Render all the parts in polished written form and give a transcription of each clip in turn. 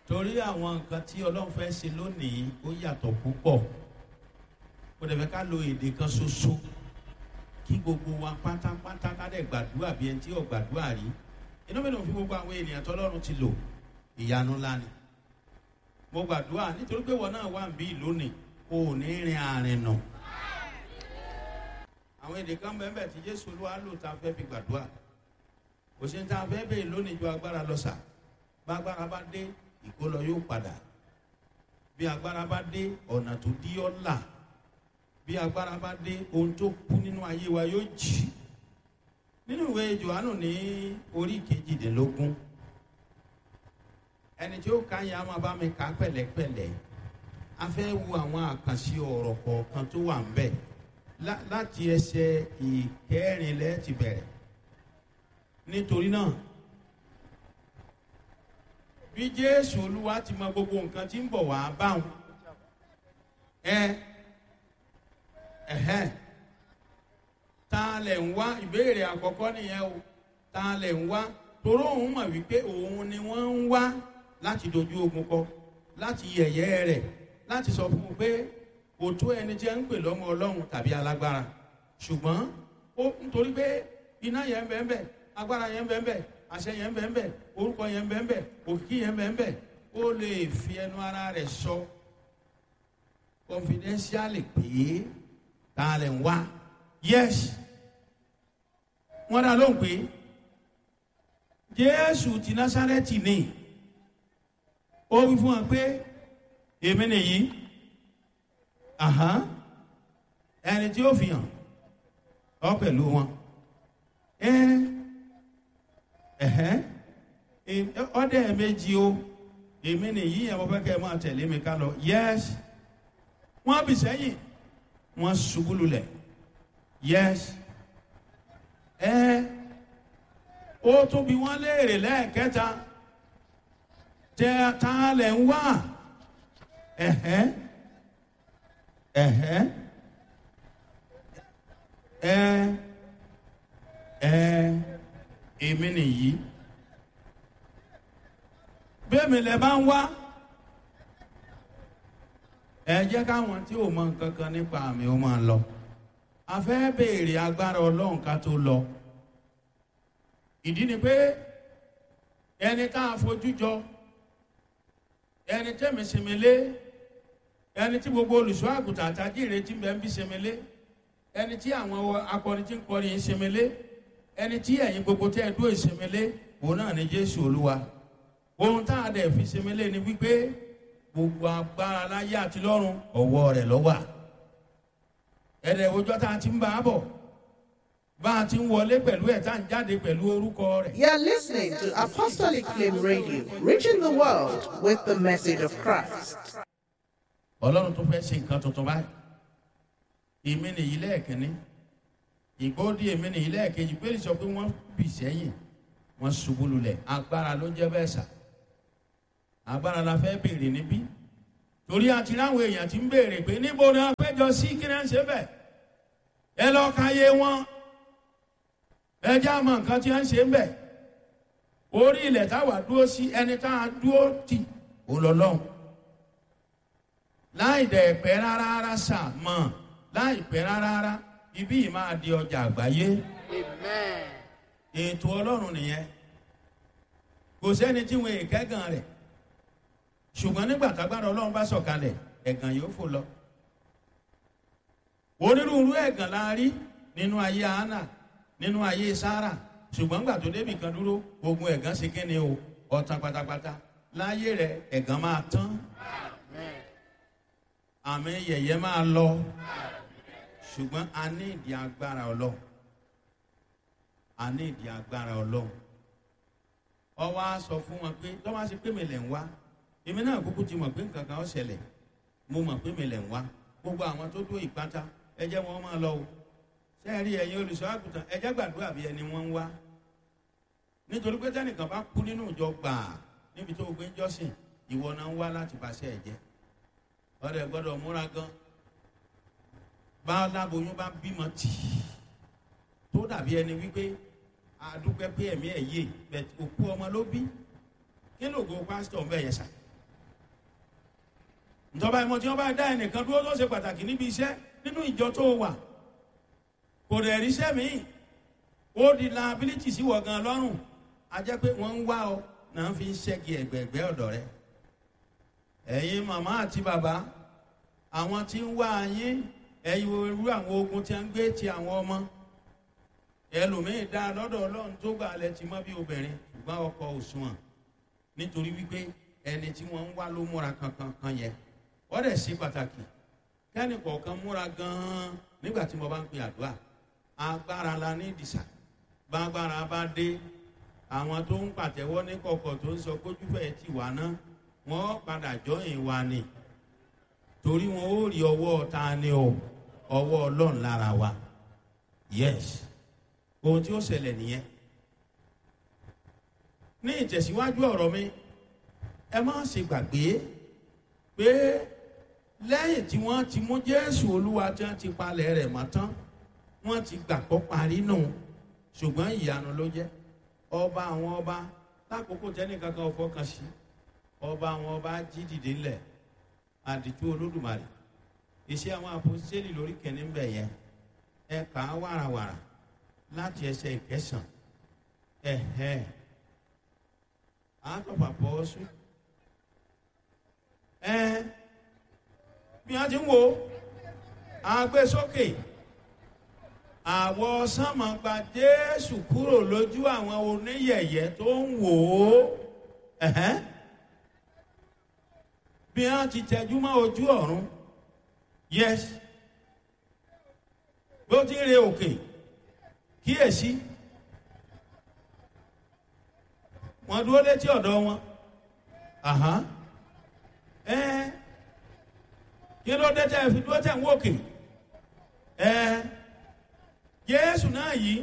torí àwọn nǹkan tí ọlọ́run fẹ́ ṣe lónìí ó yàtọ̀ púpọ̀. Kò dẹ̀ fẹ́ ká lo èdè kan ṣoṣo kí gbogbo wa pátápátá ká dẹ̀ gbàdúrà bí ẹni tí ò gbàdúrà rí. Inú mi ló fi gbogbo àwọn ènìyàn tọ́lọ́run ti lò ìyanu ńlá ni. Mo gbàdúrà nítorí pé wọn náà wà ń bí lónìí kò ní rin àárín nù. Àwọn èdè kan bẹ́ẹ̀ bẹ́ẹ̀ tí Jésù Olúwa lò tá a fẹ́ fi gbàdúrà. Kò sí ní tá a fẹ́ bẹ́ẹ̀ lónìí ju agbára lọ sà. Bá agbára bá dé ìkólọ yóò padà. Bí agbára bá dé ọ̀nà tó dí ọ́ là. Bí agbára bá dé ohun tó kú nínú ayé wa yóò jì. Nínú ìwé Jòhánù ní orí 18. Ẹni tí ó ka yẹn a máa bá mi kà pẹ̀lẹ́pẹ̀lẹ́. A fẹ́ wo àwọn àkànṣe ọ̀rọ̀ kọ̀ọ̀kan tó wà ń bẹ̀. Láti ẹsẹ̀ ìkẹrìnlẹ́ ti bẹ̀rẹ̀. Nítorí náà bí Jésù Olúwa ti mọ gbogbo nǹkan tí ń bọ̀ wá báwọn ta lẹ̀ ń wá ìbéèrè àkọ́kọ́ nìyẹn o. Ta lẹ̀ ń wá toró òun mọ̀ wípé òun ni wọ́n ń wá láti dojú ogun kọ, láti yẹ̀yẹ́ rẹ̀, láti sọ fún un pé kò tó ẹni tí ẹ ń pè lọ́mọ Ọlọ́run tàbí alágbára. Ṣùgbọ́n ó nítorí pé iná yẹn ń bẹ ń bẹ, agbára yẹn ń bẹ ń bẹ, àṣẹ yẹn ń bẹ ń bẹ, orúkọ yẹn ń bẹ ń bẹ, òkìkí yẹn ń bẹ ń bẹ, ó lè fi ẹnu ara rẹ̀ sọ confidentially pé ta lẹ̀ ń wá. Yes, wọ́n dá lóhùn pé Jésù ti Násárẹ́tì ni. Ó wí fún wọn pé èmi nìyí. Ẹni tí ó fi hàn ọ pẹ̀lú wọn. Ọdẹ méjì o, èmi nìyí ẹ̀ mo fẹ́ kẹ́ ẹ máa tẹ̀lé mi ká lọ. Yes, wọ́n bì sẹ́yìn, wọ́n ṣubú lulẹ̀. Yes, ó tún bí wọ́n léèrè lẹ́ẹ̀kẹta, ta lẹ̀ ń wá. Èmi nìyí. Bẹ́ẹ̀mi lẹ bá ń wá, ẹ jẹ́ káwọn tí ò mọ nǹkan kan nípa àmì ó máa lọ. A fẹ́ béèrè agbára Ọlọ́run ká tó lọ. Ìdí ni pé ẹni tá a fojú jọ, ẹni tẹ́mi sèmélé, ẹni tí gbogbo olùṣọ́ àgùntàn àtàdé ìrètí ń bẹ ń bí sèmélé, ẹni tí àwọn akọrin tí ń kọrin yìí sèmélé, ẹni tí ẹ̀yin gbogbo tẹ́ ẹ dúró ìsèmélé, òun náà ni Jésù Olúwa. Ohun tá a dẹ̀ fi sèmélé ni wípé gbogbo agbára láyé àti lọ́run ọwọ́ rẹ̀ ló wà. Ẹ̀rẹ̀ òjò tá a ti ń bá a bọ̀, bá a ti ń wọlé pẹ̀lú ẹ̀ tá a ń jáde pẹ̀lú orúkọ rẹ̀. You are listening to Apostolic Flame Radio, reaching the world with the message of Christ. Ọlọ́run tó fẹ́ ṣe nǹkan tuntun báyìí. Èmi nìyí lẹ́ẹ̀kínní, ìgbóòdì èmi nìyí lẹ́ẹ̀kejì. Pé sọ pé wọ́n bì sẹ́yìn, wọ́n ṣubú lulẹ̀. Agbára ló jẹ́ bẹ́ẹ̀ sà. Agbára la fẹ́ béèrè níbí. Torí àti láwọn èèyàn ti ń béèrè pé níbo ni wọ́n péjọ sí, kí ni wọ́n ṣe bẹ̀. Ẹ lọ ka yé wọn. Ẹ jẹ́ àmọ́ nǹkan tí wọ́n ṣe ń bẹ̀. Orí ilẹ̀ táwa dúró sí, ẹni tá a dúró tì ó lọ lọ́hùn. Láì dẹ̀ pẹ́ rárá sà mọ̀, láì pẹ́ rárá ibí yìí máa di ọjà àgbáyé. Amen. Ètò Ọlọ́run nìyẹn. Kò sẹ́ni tí wọn èkẹ́gàn rẹ̀. Ṣùgbọ́n nígbà tágbára Ọlọ́run bá sọ̀kalẹ̀, ẹ̀gàn yóò fò lọ. Onírúurú ẹ̀gàn la rí nínú ayé Hánà, nínú ayé Sárà. Ṣùgbọ́n nígbà tó débì kan dúró, ogun ẹ̀gàn ṣe kíni o, ọ̀tàn pátápátá. Láyé rẹ̀ ẹ̀gàn máa tán. Àmì yẹ̀yẹ́ máa lọ. Ṣùgbọ́n a ní ìdí agbára Ọlọ́run. A ní ìdí agbára Ọlọ́run. Ó wá sọ fún wọn pé tó wá sí pé mi lẹ̀ ń wá. Èmi náà kúkú ti mọ̀ pé nǹkan kan ó ṣẹlẹ̀. Mo mọ̀ pé mi lẹ̀ ń wá. Gbogbo àwọn tó dúró ìpátá, ẹ jẹ́ wọn máa lọ o. Ṣé ẹ rí ẹ̀yin olùṣọ́ àgùntàn, ẹ jẹ́ gbàdúrà bí ẹni wọ́n ń wá. Nítorí pé tẹ́nìkan bá kú nínú ìjọ gbàà níbi tó gbé ń jọ́sìn, ìwọ náà ń wá láti bàṣẹ́ ẹ̀ jẹ́. Ọ̀rẹ́ gbọ́dọ̀ múra gan. Bá aláboyún bá bímọ tì í tó dàbí ẹni wípé àdúpẹ́ pé ẹ̀mí ẹ̀ yé bẹ̀ òkú ọmọ ló bí. Kí ló go pásítọ̀ ń bẹ̀ yẹn sà? ìjọba ìmọ̀ tí wọ́n bá dá ẹnìkan dúró tó ṣe pàtàkì níbi iṣẹ́ nínú ìjọ tó wà, kò dẹ̀ ríṣẹ́ míì, ó di liability sí wọ̀ gan lọ́rùn. A jẹ́ pé wọ́n ń wá ọ náà fi ń ṣẹ́gi ẹ̀gbẹ̀ẹ̀gbẹ́ ọ̀dọ̀ rẹ. Ẹ̀yin màmá àti bàbá, àwọn tí ń wá yín, ẹ̀yin irú àwọn ogun tí a ń gbé ti àwọn ọmọ. Ẹlòmíì dá lọ́dọ̀ Ọlọ́run tó gbà lẹ ti mọ́ bí obìnrin, ṣùgbọ́n ọkọ òṣùwọ̀n, nítorí wípé ẹni tí wọ́n ń wá ló múra kankan kan yẹn. Ó dẹ̀ ṣe pàtàkì kẹ́ni kọ̀ọ̀kan múra gan-an nígbà tí mo bá ń pe àdúrà. Agbára la ní ìdìsà, bá agbára bá dé, àwọn tó ń pàtẹ́wọ́ ní kọ̀kọ̀ tó ń sọ kójúfẹ́ ti wà náà, wọ́n padà jọyìn wa ni, torí wọn ó rí ọwọ́ ta ni o, ọwọ́ Ọlọ́run lára wa. Yes, ohun tí ó ṣẹlẹ̀ nìyẹn. Ní ìtẹ̀síwájú ọ̀rọ̀ mi, ẹ má ṣe gbàgbé pé lẹ́yìn tí wọ́n ti mú Jésù Olúwa tí wọ́n ti palẹ̀ rẹ̀ mọ́ tán, wọ́n ti gbàgbọ́ parí nù, ṣùgbọ́n ìyanu ló jẹ́. Ọba àwọn ọba, lákòókò tẹ́nìkankan fọkàn sí, ọba àwọn ọba jí dìde ńlẹ̀, àdìtú Olódùmarè. Iṣẹ́ àwọn àpọ́sítélì lórí kẹ́ni ń bẹ̀ yẹn, ẹ kà á wàràwàrà láti ẹsẹ̀ ìkẹsàn. Àtọ̀pà pọ̀ sùn. Bí wọ́n ti ń wo agbésókè, àwọ̀ sánmọ̀ gba Jésù kúrò lójú àwọn oníyẹ̀yẹ́ tó ń wò ó. Bí wọ́n ti tẹjú mọ́ ojú ọ̀run, yes, bó ti ń re òkè, kíyèsí, wọ́n dúró létí ọ̀dọ̀ wọn. Kí ló dé tẹ́ fi dúró tẹ́ ń wòkè? Jésù náà yìí,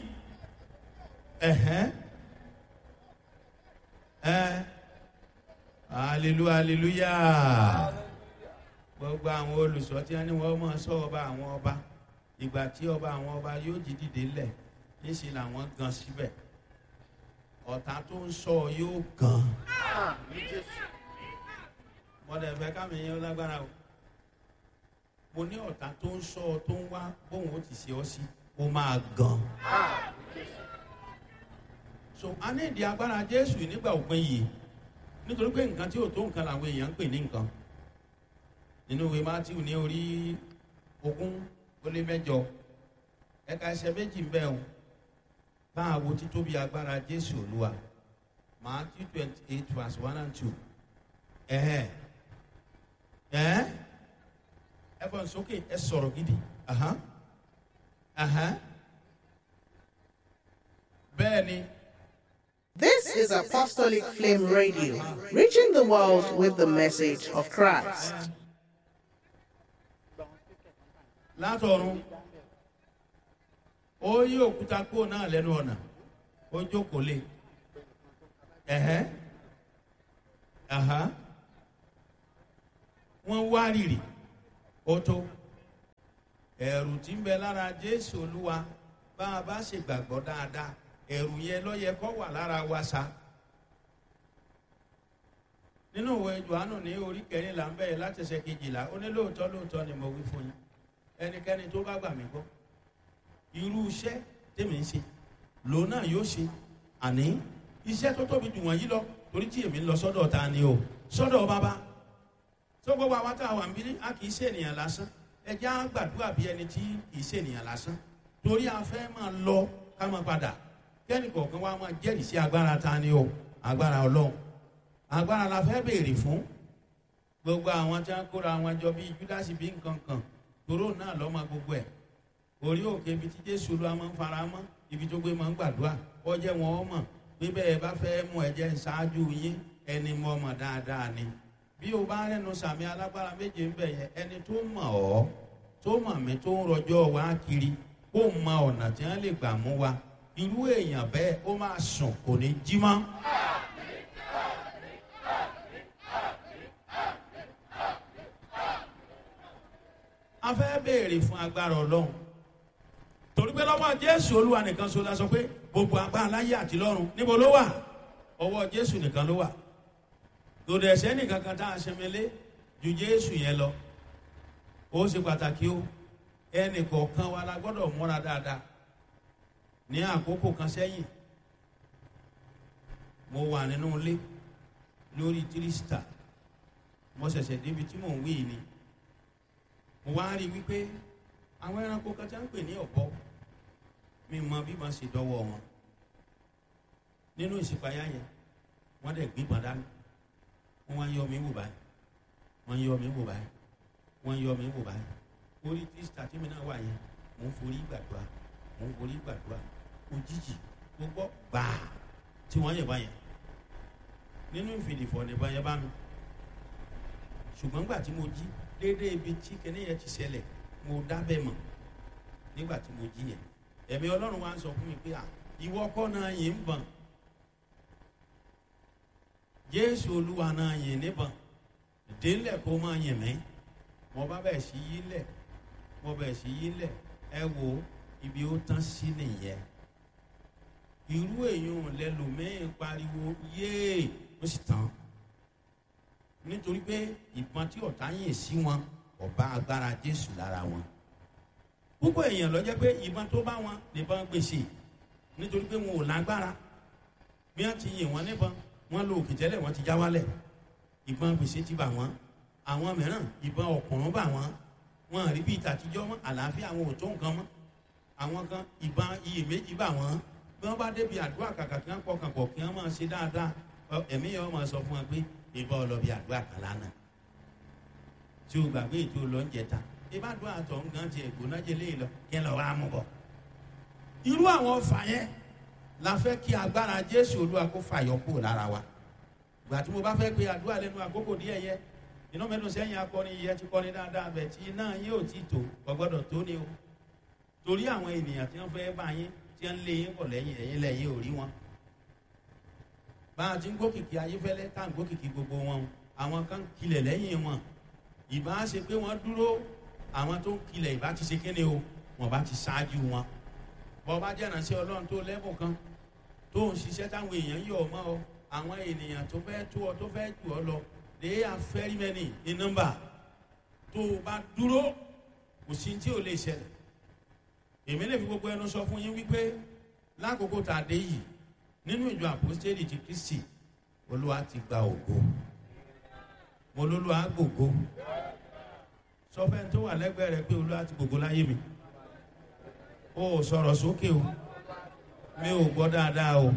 hallelujah. Gbogbo àwọn olùsọ tí wọ́n ní wọ́n máa sọ ọba àwọn ọba, ìgbà tí ọba àwọn ọba yóò jí dìde lẹ̀, níṣẹ́ làwọn gan síbẹ̀. Ọ̀tá tó ń sọ yóò gan. Mọ̀dẹ̀ fẹ́ kámi yẹn lágbára o. Mo ní ọ̀tá tó ń sọ tó ń wá bóun ó ti ṣe ọ́ sí, ó máa gan. So a ní ìdí agbára Jésù nígbà òpin yìí, nítorí pé nǹkan tí ò tó nǹkan làwọn èèyàn ń pè ní nǹkan. Nínú ìwé Mátíù ní orí 20:8, ẹ̀ka ẹsẹ̀ méjì ń bẹ o. Bá a wo títóbi agbára Jésù Olúwa. Matthew 28:1-2. Ẹ bọ̀ sókè, ẹ sọ̀rọ̀ gidi. Bẹ́ẹ̀ni. This is Apostolic Flame Radio, reaching the world with the message of Christ. Látọ̀run, ó yí òkúta kúrò náà lẹ́nu ọ̀nà, ó jókòó lé. Wọ́n wá rìrì, ó tó. Ẹ̀rù tí ń bẹ lára Jésù Olúwa, bá a bá ṣe gbàgbọ́ dáadáa, ẹ̀rù yẹn ló yẹ kó wà lára wa sá. Nínú ìwé Jòhánù ní orí 14 ń bẹ̀rẹ̀ láti ẹsẹ̀ 12, ó ní lóòótọ́ ni mo wí fún yín, ẹnikẹ́ni tó bá gbà mí gbọ́, irú iṣẹ́ tèmi ń ṣe lòun náà yóò ṣe, àní iṣẹ́ tó tóbi jù wọ̀nyí lọ, torí tí èmi ń lọ sọ́dọ̀ ta ni o, sọ́dọ̀ Bàbá. Tó gbogbo àwọn tá a wà ń bí, a kì í ṣe ènìyàn lásán. Ẹ jẹ́ á gbàdúrà bí ẹni tí kì í ṣe ènìyàn lásán, torí a fẹ́ máa lọ ká máa padà. Kẹ́ni kọ̀ọ̀kan wa máa jẹ́rìí sí agbára ta ni o, agbára Ọlọ́run. Agbára la fẹ́ béèrè fún. Gbogbo àwọn tí wọ́n kóra wọn jọ bí Júdásì bí nǹkan kan, toró náà lọ́mọ gbogbo ẹ̀. Orí òkè ibi tí Jésù Olúwa máa ń fara mọ́, ibi tó gbé máa ń gbàdúrà, ó jẹ́ wọn ó mọ̀ pé bẹ́ẹ̀ bá fẹ́ mú ẹ̀jẹ̀ ṣáájú yín, ẹni mọ̀ mọ̀ dáadáa ni. Bí o bá rẹ́nu sàmì alágbára méje ń bẹ̀ yẹn, ẹni tó mọ̀ ọ́, tó mọ̀ mí, tó ń rọjọ́ wá kiri, kó mọ ọ̀nà tí wọ́n lè gbà mú wa. Irú èèyàn bẹ́ẹ̀ ó máa sùn, kò ní jí mọ́. A fẹ́ béèrè fún agbára Ọlọ́run, torí pé lọ́wọ́ Jésù Olúwa nìkan ṣoṣo la sọ pé gbogbo agbára láyé àti lọ́run níbo ló wà? Ọwọ́ Jésù nìkan ló wà. Lòdì ẹ̀sẹ̀ nìkan kan tá a ṣẹmẹlé ju Jésù yẹn lọ. Ó ṣe pàtàkì o. Ẹnì kọ̀ọ̀kan wa la gbọ́dọ̀ múra dáadáa. Ní àkókò kan sẹ́yìn, mo wà nínú ilé lórí tírísítà. Mo ṣẹ̀ṣẹ̀ débi tí mò ń wí ni. Mo wá rí wípé àwọn ẹranko kan tí a ń pè ní ọ̀bọ, mi mọ bí wọ́n ṣe dọ́wọ́ wọn. Nínú ìṣípayá yẹn, wọ́n dẹ̀ gbígbọ́n dání. Wọ́n wá yọ mí wò báyìí. Wọ́n yọ mí wò báyìí. Wọ́n yọ mí wò báyìí. Orí tírísítà tí mi náà wà yẹn, mò ń forí gbàdúrà. Mò ń forí gbàdúrà. Òjijì mo gbọ́ gbàá tí wọ́n yẹ̀ báyẹn. Nínú ìfìdífọ̀ nìbọn yẹn bá mi. Ṣùgbọ́n nígbà tí mo jí déédéé ibi tí kinní yẹn ti ṣẹlẹ̀, mo dábẹ́ mọ̀ nígbà tí mo jí yẹn. Ẹ̀mí Ọlọ́run wá ń sọ fún mi pé ìwọ kọ́ náà yìn ń bọ̀n. Jésù Olúwa náà yìn níbọn. Délẹ̀ kó máa yìn mí. Mo bá bẹ̀ sí yí lẹ̀. Mo bẹ̀ sí yí lẹ̀. Ẹ wo ibi ó tán sí nìyẹn. Irú èèyàn lẹ́lòmíì pariwo yéè ó sì tán. Nítorí pé ìbọn tí ọ̀tá yìn sí wọn kò bá agbára Jésù lára wọn. Púpọ̀ èèyàn ló jẹ́ pé ìbọn tó bá wọn nìbọn gbèsè. Nítorí pé wọn ò lágbára. Bí wọ́n ti yìn wọ́n níbọn, wọ́n lo òkè tẹ́lẹ̀ wọ́n ti já wálẹ̀. Ìbọn gbèsè ti bà wọ́n. Àwọn mìíràn ìbọn ọ̀kùnrùn bà wọ́n. Wọ́n rí bí ìtàtijọ́ mọ́, àlàáfíà àwọn ò tó nǹkan mọ́. Àwọn kan ìbọn iyèméjì bà wọ́n. Bí wọ́n bá débi àdúrà kàkà kí wọ́n pọkàn pọ̀ kí wọ́n máa ṣe dáadáa, ẹ̀mí yẹn wọ́n máa sọ fún wọn pé ìbọn ọlọ́bì àdúrà kan lánàá. Tí o gbàgbé ètò lọ́njẹta, ìbá àdúrà tó ń gan ti ẹ̀gbọ́n jẹ léyìn lọ kí ẹ lọ wá mú bọ̀. Irú àwọn ọfà yẹn la fẹ́ kí agbára Jésù Olúwa kó fàyọ kúrò lára wa. Ìgbà tí mo bá fẹ́ pe àdúrà lẹ́nu àkókò díẹ̀ yẹ, iná mẹ́nu sẹ́yìn akọrin yẹ ti kọrin dáadáa bẹ̀ tí iná yín ò tí tó gbọ́dọ̀ tó ní o. Torí àwọn ènìyàn tí wọ́n fẹ́ bá yín tí wọ́n lé yín bọ̀ lẹ́yìn ẹ̀yìn lẹ́yìn ò rí wọn. Bá a ti ń gbókìkí ayéfẹ́lẹ́ tá à ń gbókìkí gbogbo wọn, àwọn kan kilẹ̀ lẹ́yìn wọn. Ìbá ṣe pé wọ́n dúró, àwọn tó ń kilẹ̀ ìbá ti ṣe kéde o, wọ́n bá ti ṣáájú wọn. Bọ́ bá jẹ́ ìránṣẹ́ Ọlọ́run tó lẹ́bùn kan tó ń ṣiṣẹ́ táwọn èèyàn yọ̀ ọ́ mọ́ ọ, àwọn ènìyàn tó fẹ́ tó ọ tó fẹ́ jù ọ lọ, they are very many in number. Tó o bá dúró, kò sí tí ò lè ṣẹlẹ̀. Èmi lè fi gbogbo ẹnu sọ fún yín wípé lákòókò tá a dé yìí nínú ìjọ àpòstélì ti Kristi, Olúwa ti gba ògo. Mo lólúwa gbògo. Sọ fẹ́ tó wà lẹ́gbẹ̀ẹ́ rẹ pé Olúwa ti gbògo láyé mi. O ò sọ̀rọ̀ sókè o. Mi ò gbọ́ dáadáa o.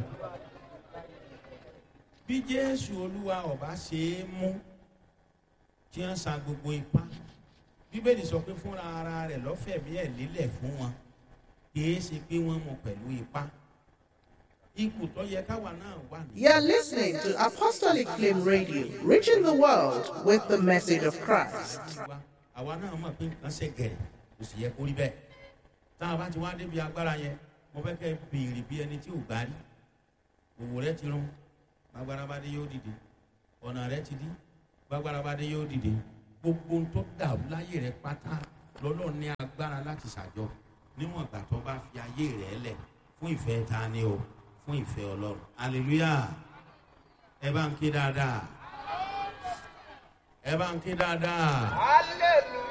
Bí Jésù Olúwa ọba ṣe é mú tí wọ́n sa gbogbo ipá, Bíbélì sọ pé fúnra ara rẹ̀ lọ́fẹ̀mí ẹ̀ lélẹ̀ fún wọn. Kìí ṣe pé wọ́n mú pẹ̀lú ipá. Ipò tó yẹ káwa náà wà ní. You're listening to Apostolic Flame Radio, reaching the world with the message of Christ. Àwa náà mọ̀ pé nǹkan ṣe gẹ̀rẹ̀, kò sì yẹ kó rí bẹ́ẹ̀. Tá a bá ti wá débi agbára yẹn, mo fẹ́ kẹ́ béèrè bí ẹni tí ò gbá rí. Òwò rẹ ti rún, gbàgbára bá dé yóò dìde. Ọ̀nà rẹ ti dí, gbàgbára bá dé yóò dìde. Gbogbo ohun tó dàrú láyé rẹ pátá lọ́lọ́run ní agbára láti ṣàjọ. Níwọ̀n ìgbà tó bá fi ayé rẹ̀ lẹ̀ fún ìfẹ́ ta ni o, fún ìfẹ́ Ọlọ́run. Hallelujah. Ẹ bá ń ké dáadáa. Ẹ bá ń ké dáadáa. Hallelujah.